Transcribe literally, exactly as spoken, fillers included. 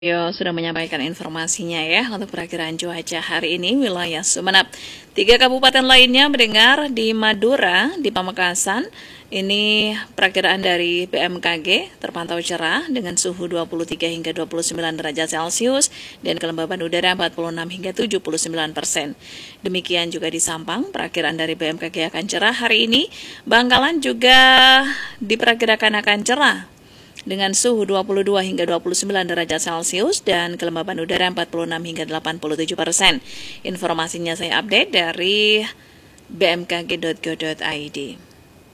Yo sudah menyampaikan informasinya ya untuk perakiraan cuaca hari ini wilayah Sumeneb. Tiga kabupaten lainnya mendengar di Madura, di Pamekasan. Ini perakiraan dari B M K G terpantau cerah dengan suhu dua puluh tiga hingga dua puluh sembilan derajat Celcius dan kelembaban udara empat puluh enam hingga tujuh puluh sembilan persen. Demikian juga di Sampang, perakiraan dari B M K G akan cerah hari ini. Bangkalan juga diperkirakan akan cerah dengan suhu dua puluh dua hingga dua puluh sembilan derajat Celcius dan kelembaban udara empat puluh enam hingga delapan puluh tujuh persen. Informasinya saya update dari b m k g titik go titik i d.